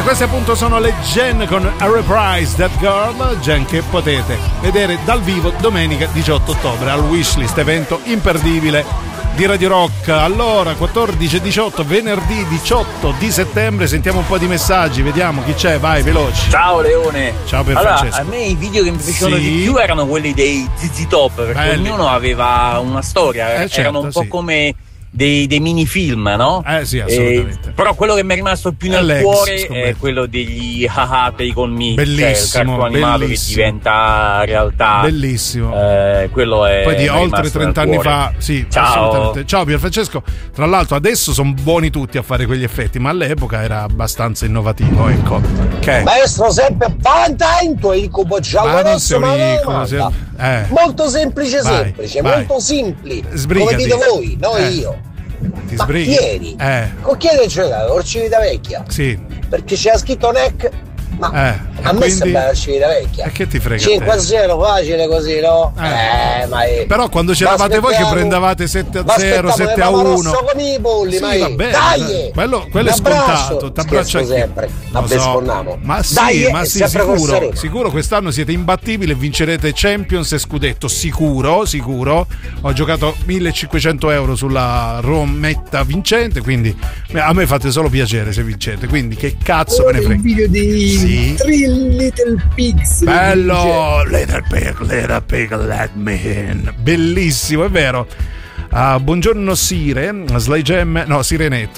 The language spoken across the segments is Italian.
queste appunto sono le Gen con A Reprise That Girl, Gen che potete vedere dal vivo domenica 18 ottobre al Wishlist, evento imperdibile di Radio Rock. Allora 14 e 18, venerdì 18 di settembre, sentiamo un po' di messaggi, vediamo chi c'è, vai veloci. Ciao Leone. Ciao per allora, Francesco. A me i video che mi piacevano di più erano quelli dei ZZ Top, perché belli. ognuno aveva una storia, certo, erano un po' come dei mini film, no? Sì, assolutamente. Però quello che mi è rimasto più nel cuore è quello degli Haha Take On Me, bellissimo, cioè il cartone animato che diventa realtà. Bellissimo. Quello è poi di oltre 30 anni fa. Sì, ciao. Assolutamente. Ciao Pierfrancesco. Tra l'altro adesso sono buoni tutti a fare quegli effetti, ma all'epoca era abbastanza innovativo, ecco. Okay. Maestro sempre attento ai cubo giallo, molto semplice, vai. molto simpli. Sbrigati. Come dite voi, noi io. Ti ma sbrighi? ieri con chi hai giocato? Orcivita Vecchia? Sì. Perché c'era scritto NEC. Ma a me sembra l'Orcivita Vecchia. E che ti frega? 5-0 facile così, no? Però quando c'eravate voi che prendavate 7-0, 7-1. Con i polli, sì, vabbè, dai! Quello è scontato. T'abbraccio sempre. Ma sì, dai, ma sì, sicuro quest'anno siete imbattibili e vincerete Champions e Scudetto, sicuro. Ho giocato 1.500 euro sulla Rometta vincente, quindi a me fate solo piacere se vincete, quindi che cazzo me ne frega. Il video di Three Little Pigs, bello, Little Pig, let me in, bellissimo, è vero. Buongiorno Sire, Sirenetto.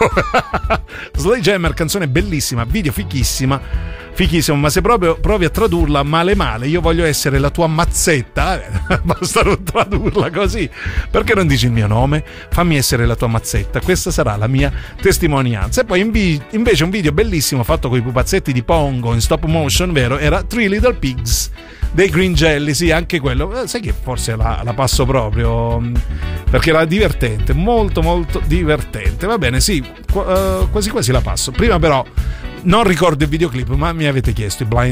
Sly Jammer, canzone bellissima, video fichissimo, ma se proprio provi a tradurla male, io voglio essere la tua mazzetta, basta non tradurla così, perché non dici il mio nome? Fammi essere la tua mazzetta, questa sarà la mia testimonianza. E poi invece un video bellissimo fatto con i pupazzetti di Pongo in stop motion, vero? Era Three Little Pigs dei Green Jelly, sì, anche quello. Sai che forse la passo proprio perché era divertente, molto molto divertente. Va bene, sì, quasi la passo. Prima però non ricordo il videoclip, ma mi avete chiesto i Blind